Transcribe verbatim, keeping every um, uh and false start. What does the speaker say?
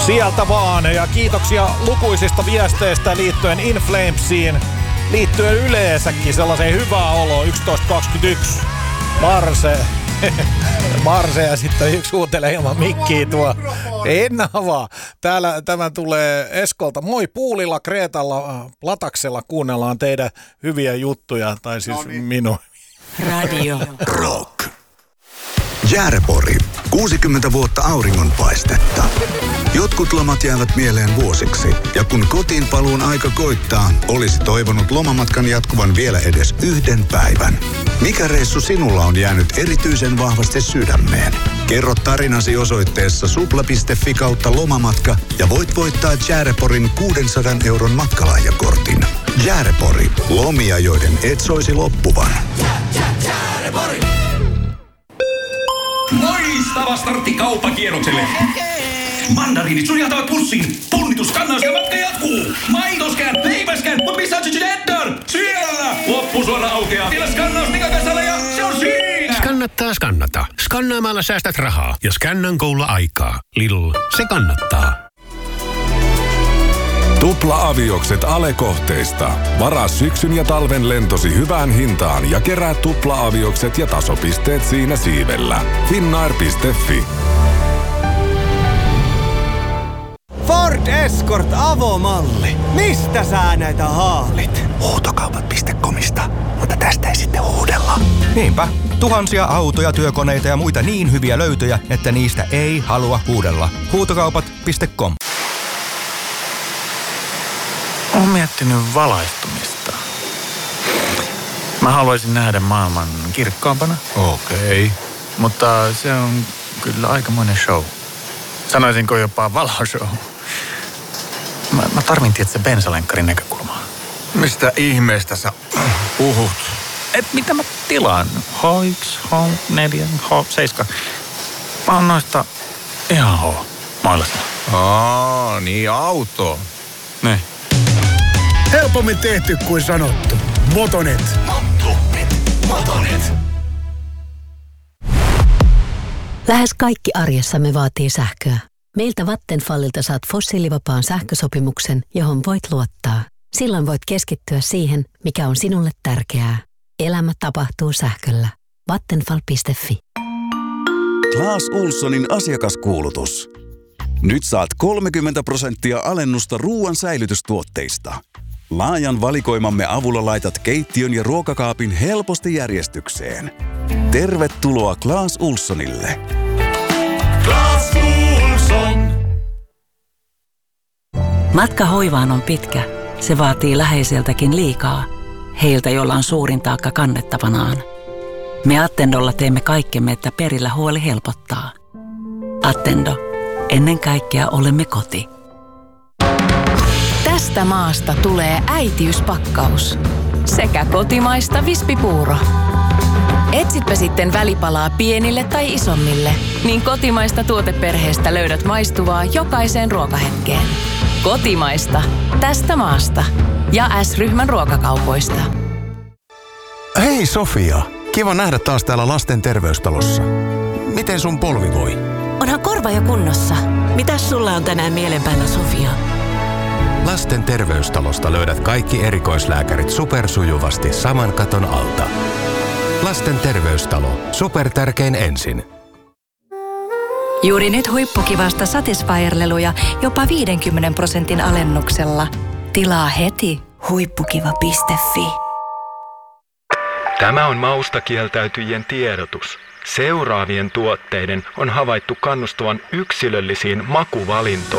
Sieltä vaan, ja kiitoksia lukuisista viesteistä liittyen In Flamesiin, liittyen yleensäkin sellaiseen hyvää oloon. yksitoista kaksikymmentäyksi Marse. Marse ja sitten yksi huutelee ilman mikkiä tuo. En avaa. Täällä tämä tulee Eskolta. Moi, Puulilla, Kreetalla, Lataksella kuunnellaan teidän hyviä juttuja, tai siis Noniin. minun. Radio Rock. Jäärepori. kuusikymmentä vuotta auringonpaistetta. Jotkut lomat jäävät mieleen vuosiksi. Ja kun kotiin paluun aika koittaa, olisi toivonut lomamatkan jatkuvan vielä edes yhden päivän. Mikä reissu sinulla on jäänyt erityisen vahvasti sydämeen? Kerro tarinasi osoitteessa supla piste fi kautta lomamatka ja voit voittaa Jääreporin kuusisataa euron matkalahjakortin. Jäärepori. Lomia, joiden et soisi loppuvan. Jäärepori! Loistava startti kauppakierrokselle. Mandariinit suljataan pussiin. Punnituskannaus ja matka jatkuu. Maitoskään, leipäskään, mutta missä on Cheddar? Siellä! Loppusuora aukeaa. Vielä skannaus Mikakasalla ja se on siinä! Skannattaa skannata. Skannaamalla säästät rahaa ja skännan koululla aikaa. Lidl, se kannattaa. Tupla-aviokset alekohteista. Varaa syksyn ja talven lentosi hyvään hintaan ja kerää tupla-aviokset ja tasopisteet siinä siivellä. finnair piste fi. Ford Escort avomalli. Mistä sä näitä haalit? Huutokaupat piste comista, mutta tästä ei sitten huudella. Niinpä. Tuhansia autoja, työkoneita ja muita niin hyviä löytöjä, että niistä ei halua huudella. Huutokaupat piste com. Olen miettinyt valaistumista. Mä haluaisin nähdä maailman kirkkaampana. Okei. Okay. Mutta se on kyllä aikamoinen show. Sanoisinko jopa valoshow. Mä, mä tarvin tietysti bensalenkkarin näkökulmaa. Mistä ihmeestä sä puhut? Et mitä mä tilaan? H yksi, H neljä, H seitsemän. Mä oon noista ihan H mailasta. Aa, niin auto. Ne. Helpommin tehty kuin sanottu. Motonet. Motonet. Motonet. Lähes kaikki arjessamme vaatii sähköä. Meiltä Vattenfallilta saat fossiilivapaan sähkösopimuksen, johon voit luottaa. Silloin voit keskittyä siihen, mikä on sinulle tärkeää. Elämä tapahtuu sähköllä. Vattenfall piste fi. Clas Ohlsonin asiakaskuulutus. Nyt saat kolmekymmentä prosenttia alennusta ruoan säilytystuotteista. Laajan valikoimamme avulla laitat keittiön ja ruokakaapin helposti järjestykseen. Tervetuloa Clas Ohlsonille. Clas Ohlson. Matka hoivaan on pitkä. Se vaatii läheiseltäkin liikaa. Heiltä, joilla on suurin taakka kannettavanaan. Me Attendolla teemme kaikkemme, että perillä huoli helpottaa. Attendo. Ennen kaikkea olemme koti. Tästä maasta tulee äitiyspakkaus. Sekä kotimaista vispipuuro. Etsitpä sitten välipalaa pienille tai isommille, niin kotimaista tuoteperheestä löydät maistuvaa jokaiseen ruokahetkeen. Kotimaista. Tästä maasta. Ja S-ryhmän ruokakaupoista. Hei Sofia, kiva nähdä taas täällä lasten terveystalossa. Miten sun polvi voi? Onhan korva jo kunnossa. Mitäs sulla on tänään mielenpäivä, Sofia? Lasten terveystalosta löydät kaikki erikoislääkärit supersujuvasti saman katon alta. Lasten terveystalo. Supertärkein ensin. Juuri nyt huippukivasta Satisfyer-leluja jopa viidenkymmenen prosentin alennuksella. Tilaa heti huippukiva piste fi. Tämä on mausta kieltäytyjien tiedotus. Seuraavien tuotteiden on havaittu kannustavan yksilöllisiin makuvalintoihin.